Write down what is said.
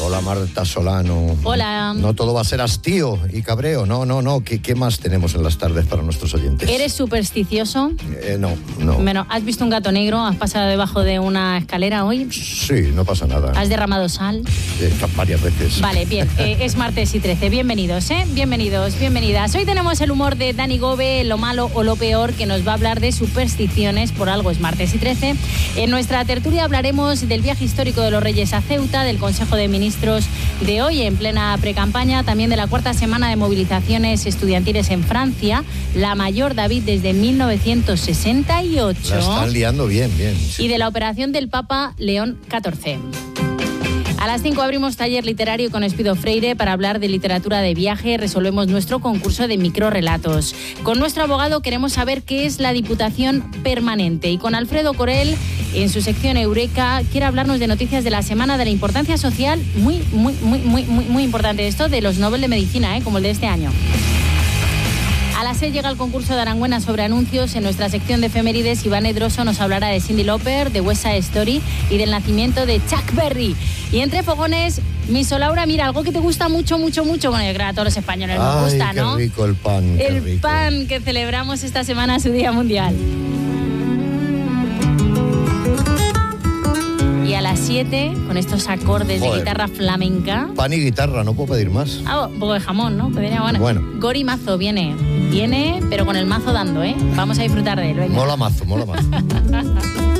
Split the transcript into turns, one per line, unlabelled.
Hola Marta Solano.
Hola.
No todo va a ser hastío y cabreo, no. ¿Qué más tenemos en las tardes para nuestros oyentes?
¿Eres supersticioso?
No.
Bueno, ¿has visto un gato negro? ¿Has pasado debajo de una escalera hoy?
Sí, no pasa nada.
¿Has derramado sal?
Varias veces.
Vale, bien. Es martes y 13. Bienvenidos, Bienvenidos, bienvenidas. Hoy tenemos el humor de Dani Gobe, lo malo o lo peor, que nos va a hablar de supersticiones. Por algo es martes y 13. En nuestra tertulia hablaremos del viaje histórico de los Reyes a Ceuta, del Consejo de Ministros de hoy en plena precampaña, también de la cuarta semana de movilizaciones estudiantiles en Francia, la mayor, David, desde 1968.
La están liando bien.
Sí. Y de la operación del Papa León XIV. A las 5 abrimos taller literario con Espido Freire para hablar de literatura de viaje. Resolvemos nuestro concurso de microrrelatos. Con nuestro abogado queremos saber qué es la Diputación Permanente. Y con Alfredo Corel, en su sección Eureka, quiere hablarnos de noticias de la semana, de la importancia social, muy importante esto, de los Nobel de Medicina, como el de este año. A las 6 llega el concurso de Aranguena sobre anuncios. En nuestra sección de efemérides, Iván Edroso nos hablará de Cyndi Lauper, de West Side Story y del nacimiento de Chuck Berry. Y entre fogones, Miso Laura, mira, algo que te gusta mucho, bueno, yo creo que a todos los españoles nos gusta, ¿no?
Qué rico el pan.
El pan, que celebramos esta semana su Día Mundial. Y a las 7, con estos acordes de guitarra flamenca.
Pan y guitarra, no puedo pedir más.
Un poco de jamón, ¿no? Bueno. Gori Mazo viene, pero con el mazo dando, ¿eh? Vamos a disfrutar de él, venga.
Mola mazo.